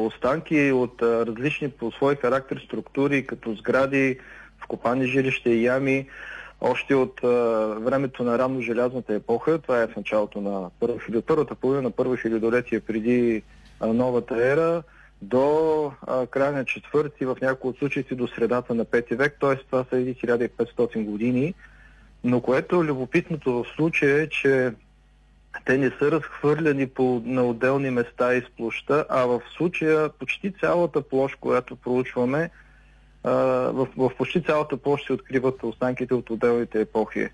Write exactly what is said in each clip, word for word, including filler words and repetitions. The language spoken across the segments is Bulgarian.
останки от а, различни по свой характер структури, като сгради, вкопани жилища и ями, още от а, времето на ранно желязната епоха, това е в началото на първа, първата половина на първо хилядолетие преди а, новата ера, до а, края на четвърти, в някои от случаите до средата на пети век, т.е. това са един хиляда и петстотин години. Но което е любопитното в случая е, че те не са разхвърляни по, на отделни места из площа, а в случая почти цялата площ, която проучваме, а, в, в почти цялата площ се откриват останките от отделните епохи.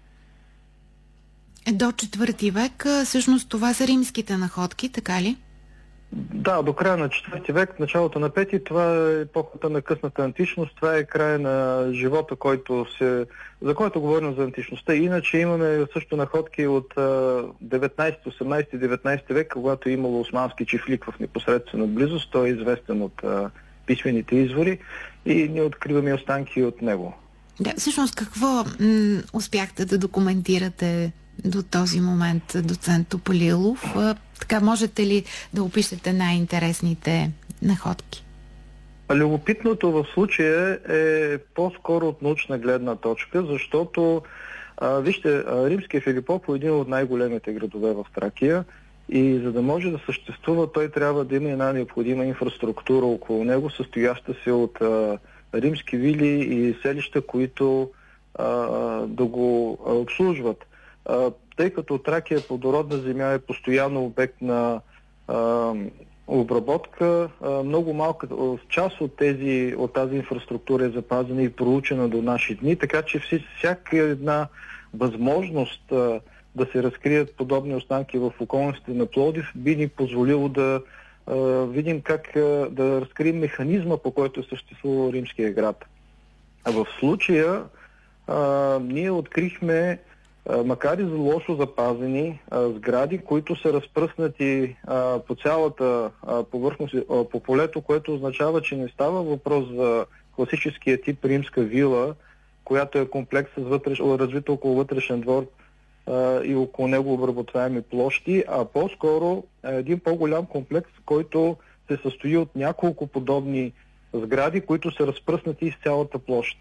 До четвърти век, всъщност това са римските находки, така ли? Да, до края на четвърти век, началото на пети, това е епохата на късната античност, това е края на живота, който се, за който говорим за античността. Иначе имаме също находки от деветнайсети, осемнайсети, деветнайсети век, когато е имало османски чифлик в непосредствена близост. Той е известен от а, писмените извори и ние откриваме останки от него. Да, всъщност какво м- успяхте да документирате до този момент, доцент Топалилов? Така, можете ли да опишете най-интересните находки? Любопитното в случая е по-скоро от научна гледна точка, защото а, вижте, римския Филипопол е един от най-големите градове в Тракия и за да може да съществува, той трябва да има една необходима инфраструктура около него, състояща се от а, римски вили и селища, които а, да го обслужват. А, тъй като Тракия е плодородна земя, е постоянно обект на а, обработка, а, много малка част от, тези, от тази инфраструктура е запазена и проучена до наши дни, така че всяка една възможност а, да се разкрият подобни останки в околностите на Пловдив би ни позволило да а, видим как а, да разкрием механизма, по който е съществувал римския град. А в случая а, ние открихме, макар и за лошо запазени а, сгради, които са разпръснати а, по цялата а, повърхност, а, по полето, което означава, че не става въпрос за класическия тип римска вила, която е комплекс с вътреш, развит около вътрешен двор а, и около него обработваеми площи, а по-скоро а, един по-голям комплекс, който се състои от няколко подобни сгради, които са разпръснати из цялата площ.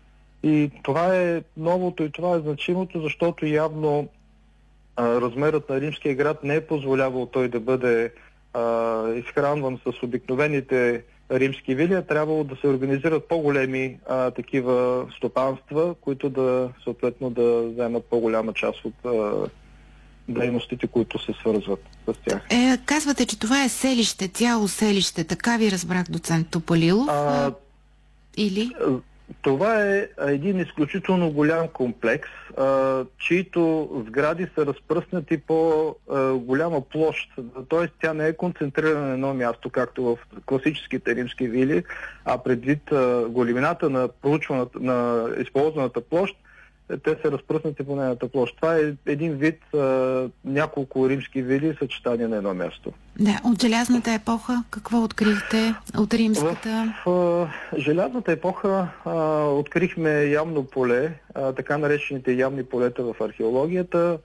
И това е новото и това е значимото, защото явно а, размерът на римския град не е позволявал той да бъде а, изхранван с обикновените римски вили, а трябвало да се организират по-големи а, такива стопанства, които да съответно да вземат по-голяма част от а, дейностите, които се свързват с тях. Е, казвате, че това е селище, цяло селище, така ви разбрах, доцент Топалилов. А, или? Това е един изключително голям комплекс, а, чието сгради са разпръснати по а, голяма площ. Т.е. тя не е концентрирана на едно място, както в класическите римски вили, а предвид а, големината на проучваната, на използваната площ, те са разпръснати по нейната площ. Това е един вид а, няколко римски вили съчетания на едно място. Да, от желязната епоха какво открихте? От римската? В а, желязната епоха а, открихме ямно поле, а, така наречените ямни полета в археологията.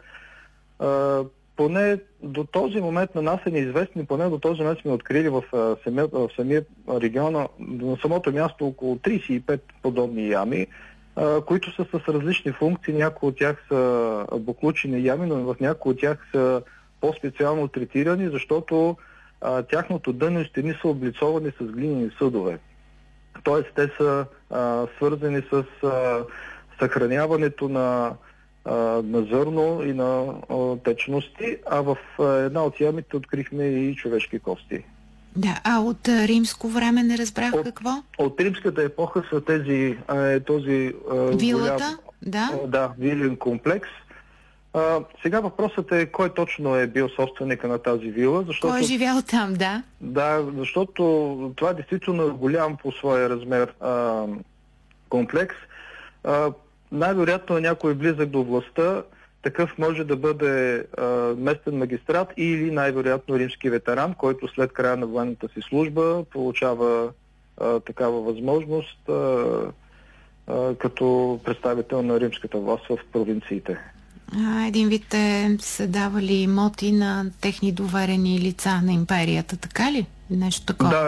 А, поне до този момент на нас е неизвестни, поне до този момент сме открили в, а, самия, в самия региона, на самото място около трийсет и пет подобни ями, които са с различни функции. Някои от тях са буклучени ями, но в някои от тях са по-специално третирани, защото а, тяхното дъно и стени са облицовани с глинени съдове. Тоест те са а, свързани с а, съхраняването на, а, на зърно и на а, течности, а в а, една от ямите открихме и човешки кости. Да, а от а, римско време не разбрах от, какво? От римската епоха са тези, а, този а, вилата, голям, да? А, да, вилен комплекс. А, сега въпросът е кой точно е бил собственика на тази вила, защото... Кой е живял там, да? Да, защото това действително е голям по своя размер а, комплекс. А, най-вероятно е някой близък до властта, такъв може да бъде а, местен магистрат или най-вероятно римски ветеран, който след края на военната си служба получава а, такава възможност а, а, като представител на римската власт в провинциите. А, един вид е, са давали имоти на техни доверени лица на империята, така ли? Нещо такова. Да,